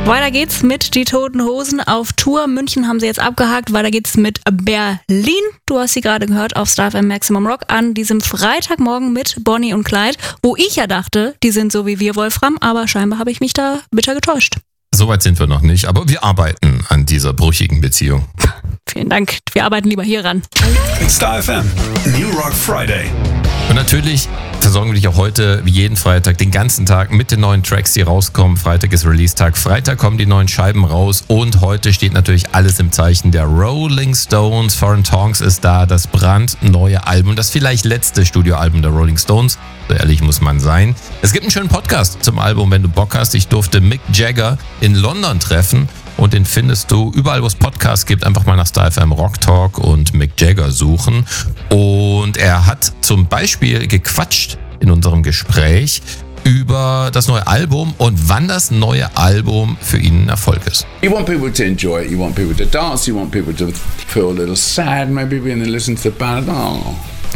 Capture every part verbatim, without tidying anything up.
Weiter geht's mit Die Toten Hosen auf Tour. München haben sie jetzt abgehakt. Weiter geht's mit Berlin. Du hast sie gerade gehört auf Star F M Maximum Rock an diesem Freitagmorgen mit Bonnie und Clyde, wo ich ja dachte, die sind so wie wir, Wolfram, aber scheinbar habe ich mich da bitter getäuscht. Soweit sind wir noch nicht, aber wir arbeiten an dieser brüchigen Beziehung. Vielen Dank. Wir arbeiten lieber hier ran. Star F M, New Rock Friday. Und natürlich versorgen wir dich auch heute, wie jeden Freitag, den ganzen Tag mit den neuen Tracks, die rauskommen. Freitag ist Release-Tag. Freitag kommen die neuen Scheiben raus. Und heute steht natürlich alles im Zeichen der Rolling Stones. Foreign Tongues ist da, das brandneue Album. Das vielleicht letzte Studioalbum der Rolling Stones. So ehrlich muss man sein. Es gibt einen schönen Podcast zum Album, wenn du Bock hast. Ich durfte Mick Jagger in London treffen. Und den findest du überall, wo es Podcasts gibt. Einfach mal nach Star F M Rock Talk und Mick Jagger suchen. Und er hat zum Beispiel gequatscht in unserem Gespräch über das neue Album und wann das neue Album für ihn ein Erfolg ist. You want people to enjoy it, you want people to dance, you want people to feel a little sad maybe when they listen to the band. Oh.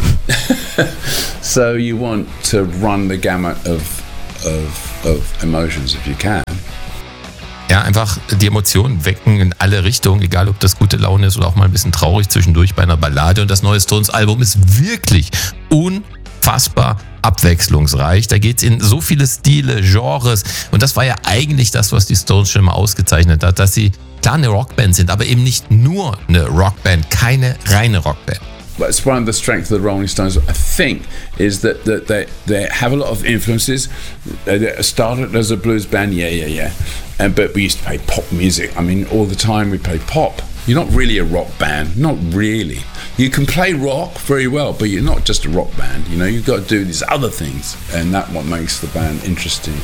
So you want to run the gamut of, of, of emotions if you can. Ja, einfach die Emotionen wecken in alle Richtungen, egal ob das gute Laune ist oder auch mal ein bisschen traurig zwischendurch bei einer Ballade. Und das neue Stones-Album ist wirklich unfassbar abwechslungsreich. Da geht's in so viele Stile, Genres. Und das war ja eigentlich das, was die Stones schon mal ausgezeichnet hat, dass sie klar eine Rockband sind, aber eben nicht nur eine Rockband, keine reine Rockband. But it's one of the strengths of the Rolling Stones, I think, is that, that they, they have a lot of influences. They started as a blues band, yeah, yeah, yeah. And, but we used to play pop music. I mean, all the time we play pop. You're not really a rock band, not really. You can play rock very well, but you're not just a rock band. You know, you've got to do these other things. And that's what makes the band interesting.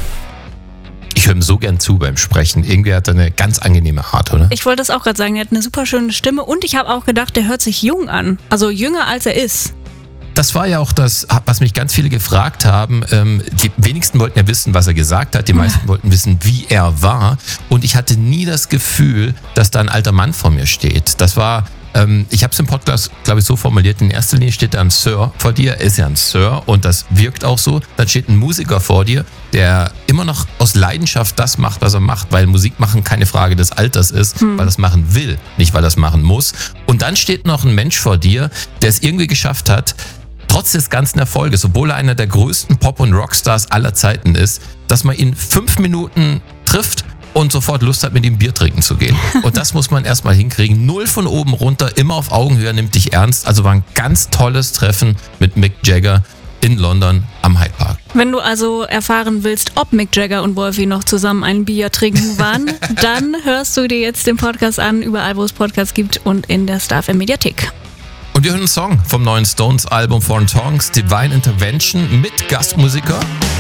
Ich höre ihm so gern zu beim Sprechen. Irgendwie hat er eine ganz angenehme Art, oder? Ich wollte das auch gerade sagen. Er hat eine super schöne Stimme und ich habe auch gedacht, der hört sich jung an. Also jünger als er ist. Das war ja auch das, was mich ganz viele gefragt haben. Die wenigsten wollten ja wissen, was er gesagt hat. Die meisten wollten wissen, wie er war. Und ich hatte nie das Gefühl, dass da ein alter Mann vor mir steht. Das war... Ich habe es im Podcast, glaube ich, so formuliert, in erster Linie steht da ein Sir vor dir, er ist ja ein Sir und das wirkt auch so. Dann steht ein Musiker vor dir, der immer noch aus Leidenschaft das macht, was er macht, weil Musik machen keine Frage des Alters ist, hm. weil er es machen will, nicht weil er es machen muss. Und dann steht noch ein Mensch vor dir, der es irgendwie geschafft hat, trotz des ganzen Erfolges, obwohl er einer der größten Pop- und Rockstars aller Zeiten ist, dass man ihn fünf Minuten trifft und sofort Lust hat, mit ihm Bier trinken zu gehen. Und das muss man erstmal hinkriegen. Null von oben runter, immer auf Augenhöhe, nimmt dich ernst. Also war ein ganz tolles Treffen mit Mick Jagger in London am Hyde Park. Wenn du also erfahren willst, ob Mick Jagger und Wolfie noch zusammen ein Bier trinken waren, dann hörst du dir jetzt den Podcast an, überall wo es Podcasts gibt und in der Star F M Mediathek. Und wir hören einen Song vom neuen Stones-Album Foreign Tongues, Divine Intervention mit Gastmusiker